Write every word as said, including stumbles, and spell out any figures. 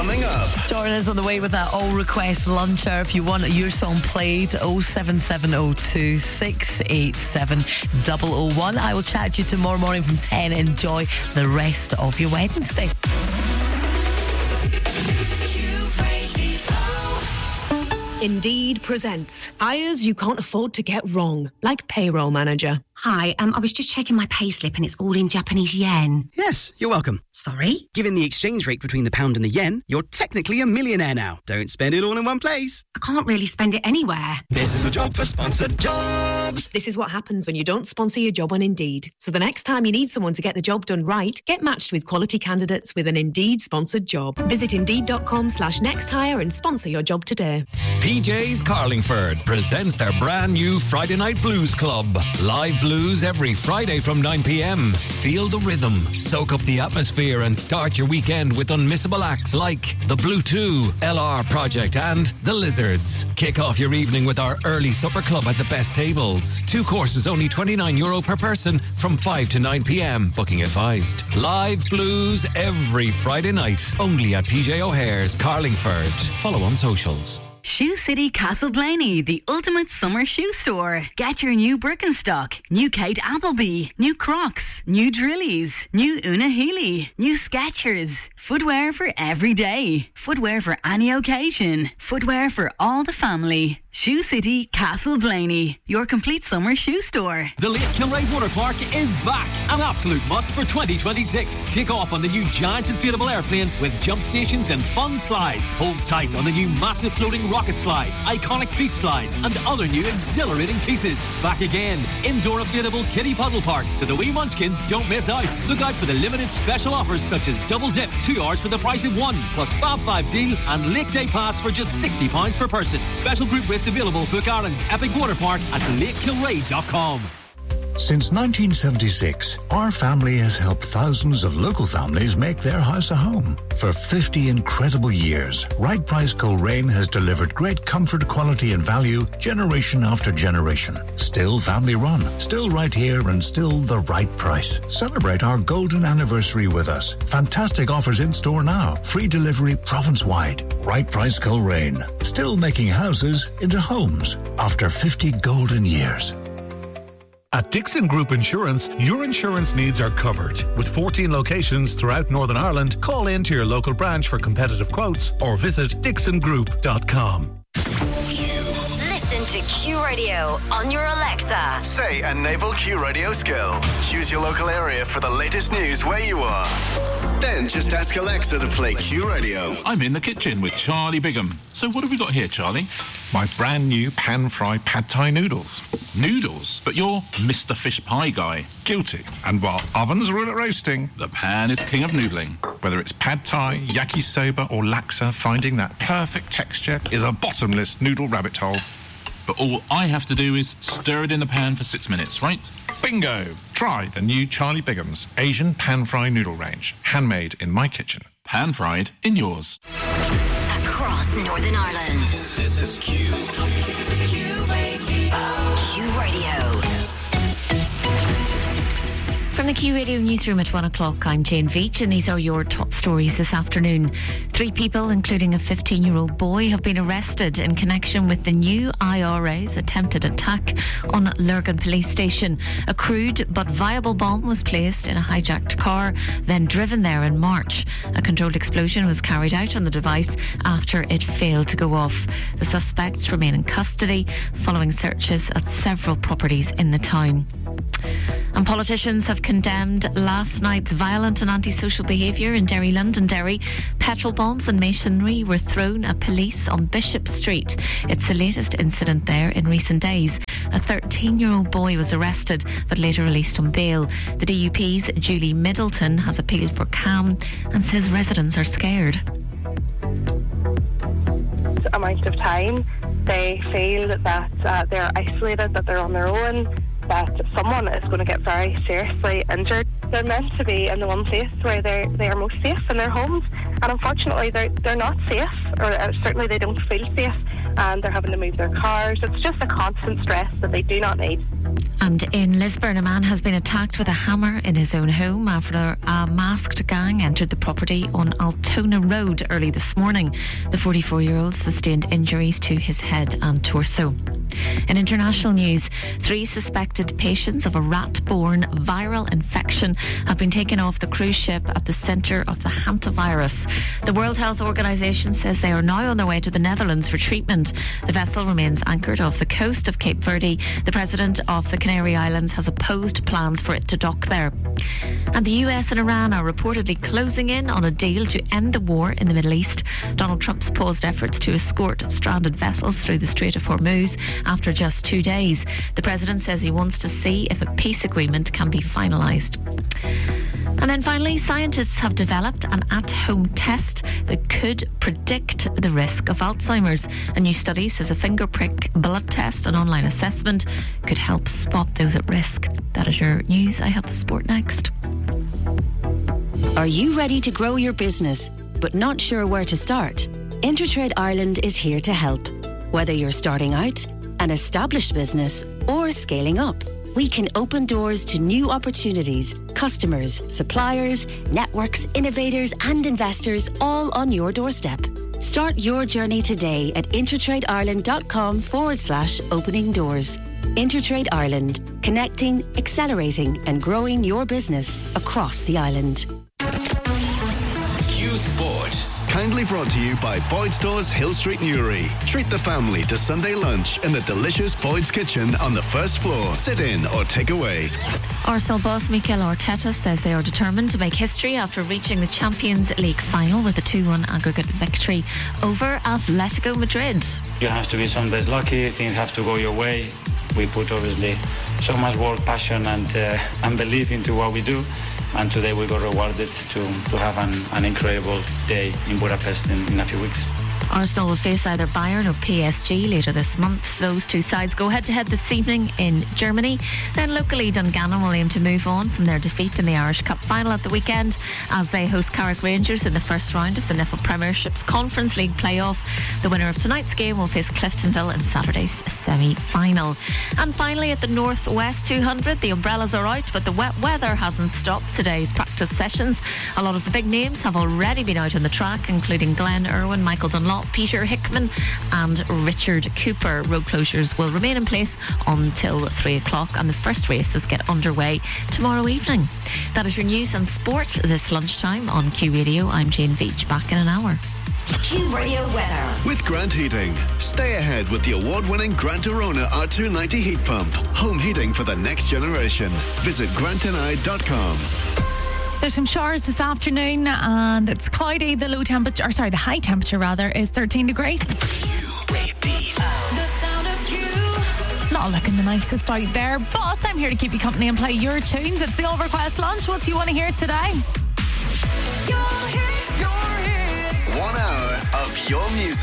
coming up. Jordan is on the way with that all request lunch hour. If you want your song played, oh seven seven oh two, six eight seven, oh oh one. I will chat to you tomorrow morning from ten. Enjoy the rest of your Wednesday. Indeed presents hires you can't afford to get wrong, like payroll manager. Hi, um, I was just checking my payslip and it's all in Japanese yen. Yes, you're welcome. Sorry? Given the exchange rate between the pound and the yen, you're technically a millionaire now. Don't spend it all in one place. I can't really spend it anywhere. This is a job for Sponsored Jobs. This is what happens when you don't sponsor your job on Indeed. So the next time you need someone to get the job done right, get matched with quality candidates with an Indeed sponsored job. Visit indeed.com slash next hire and sponsor your job today. P J's Carlingford presents their brand new Friday Night Blues Club. Live blues every Friday from nine p.m. Feel the rhythm, soak up the atmosphere and start your weekend with unmissable acts like The Blue two, L R Project and The Lizards. Kick off your evening with our early supper club at the best tables. Two courses only twenty-nine euro per person from five to nine p.m. Booking advised. Live blues every Friday night only at P J O'Hare's Carlingford. Follow on socials. Shoe City Castleblaney, the ultimate summer shoe store. Get your new Birkenstock, new Kate Appleby, new Crocs, new Drillies, new Una Healy, new Skechers. Footwear for every day. Footwear for any occasion. Footwear for all the family. Shoe City Castleblaney, your complete summer shoe store. The Lake Kilray Water Park is back. An absolute must for twenty twenty-six. Take off on the new giant inflatable airplane with jump stations and fun slides. Hold tight on the new massive floating rocket slide, iconic beast slides, and other new exhilarating pieces. Back again, indoor inflatable kiddie puddle park, so the wee munchkins don't miss out. Look out for the limited special offers such as double dip, two hours for the price of one, plus Fab five deal and Lake Day Pass for just sixty pounds per person. Special group rates available. Book Ireland's Epic Water Park at lake kilray dot com. Since nineteen seventy-six, our family has helped thousands of local families make their house a home. For fifty incredible years, Right Price Coleraine has delivered great comfort, quality and value generation after generation. Still family run, still right here and still the right price. Celebrate our golden anniversary with us. Fantastic offers in store now. Free delivery province-wide. Right Price Coleraine. Still making houses into homes after fifty golden years. At Dixon Group Insurance, your insurance needs are covered. With fourteen locations throughout Northern Ireland, call in to your local branch for competitive quotes or visit dixon group dot com. Listen to Q Radio on your Alexa. Say a naval Q Radio skill. Choose your local area for the latest news where you are. Then just ask Alexa to play Q Radio. I'm in the kitchen with Charlie Bigham. So what have we got here, Charlie? My brand new pan-fried pad thai noodles. Noodles? But you're Mister Fish Pie guy. Guilty. And while ovens rule at roasting, the pan is king of noodling. Whether it's pad thai, yakisoba or laksa, finding that perfect texture is a bottomless noodle rabbit hole. But all I have to do is stir it in the pan for six minutes, right? Bingo! Try the new Charlie Bigham's Asian pan-fry noodle range. Handmade in my kitchen. Pan-fried in yours. Across Northern Ireland. This is Q. Q Radio. Q Radio. From the Q Radio newsroom at one o'clock, I'm Jane Veach, and these are your top stories this afternoon. Three people, including a fifteen-year-old boy, have been arrested in connection with the new I R A's attempted attack on Lurgan Police Station. A crude but viable bomb was placed in a hijacked car, then driven there in March. A controlled explosion was carried out on the device after it failed to go off. The suspects remain in custody following searches at several properties in the town. And politicians have condemned last night's violent and antisocial behaviour in Derry, Londonderry. Petrol bombs and masonry were thrown at police on Bishop Street. It's the latest incident there in recent days. A thirteen-year-old boy was arrested but later released on bail. The D U P's Julie Middleton has appealed for calm and says residents are scared. Amount of time they feel that uh, they're isolated, that they're on their own, that someone is going to get very seriously injured. They're meant to be in the one place where they they are most safe in their homes, and unfortunately they're they're not safe, or uh, certainly they don't feel safe and they're having to move their cars. It's just a constant stress that they do not need. And in Lisburn, a man has been attacked with a hammer in his own home after a masked gang entered the property on Altona Road early this morning. The forty-four-year-old sustained injuries to his head and torso. In international news, three suspected patients of a rat-borne viral infection have been taken off the cruise ship at the centre of the hantavirus. The World Health Organization says they are now on their way to the Netherlands for treatment. The vessel remains anchored off the coast of Cape Verde. The president of the Canary Islands has opposed plans for it to dock there. And the U S and Iran are reportedly closing in on a deal to end the war in the Middle East. Donald Trump's paused efforts to escort stranded vessels through the Strait of Hormuz after just two days. The president says he wants to see if a peace agreement can be finalised. And then finally, scientists have developed an at-home test that could predict the risk of Alzheimer's. A new study says a finger prick blood test and online assessment could help spot those at risk. That is your news. I have the sport next. Are you ready to grow your business but not sure where to start? Intertrade Ireland is here to help. Whether you're starting out, an established business, or scaling up, we can open doors to new opportunities, customers, suppliers, networks, innovators and investors all on your doorstep. Start your journey today at intertradeireland.com forward slash opening doors. Intertrade Ireland, connecting, accelerating and growing your business across the island. Q Sport. Kindly brought to you by Boyd's Stores Hill Street Newry. Treat the family to Sunday lunch in the delicious Boyd's Kitchen on the first floor. Sit in or take away. Arsenal boss Mikel Arteta says they are determined to make history after reaching the Champions League final with a two one aggregate victory over Atletico Madrid. You have to be some days lucky, things have to go your way. We put obviously so much work, passion and, uh, and belief into what we do. And today we got rewarded to, to have an, an incredible day in Budapest in, in a few weeks. Arsenal will face either Bayern or P S G later this month. Those two sides go head-to-head this evening in Germany. Then locally, Dungannon will aim to move on from their defeat in the Irish Cup final at the weekend as they host Carrick Rangers in the first round of the N I F L Premiership's Conference League playoff. The winner of tonight's game will face Cliftonville in Saturday's semi-final. And finally, at the Northwest two hundred, the umbrellas are out, but the wet weather hasn't stopped today's practice sessions. A lot of the big names have already been out on the track, including Glenn Irwin, Michael Dunlop, Peter Hickman and Richard Cooper. Road closures will remain in place until three o'clock and the first races get underway tomorrow evening. That is your news and sport this lunchtime on Q Radio. I'm Jane Veach, back in an hour. Q Radio weather. With Grant Heating. Stay ahead with the award-winning Grant Arona R two ninety heat pump. Home heating for the next generation. Visit grant n i dot com. There's some showers this afternoon and it's cloudy. The low temperature, or sorry, the high temperature rather, is thirteen degrees. Not looking the nicest out there, but I'm here to keep you company and play your tunes. It's the All Request Lunch. What do you want to hear today? One hour of your music.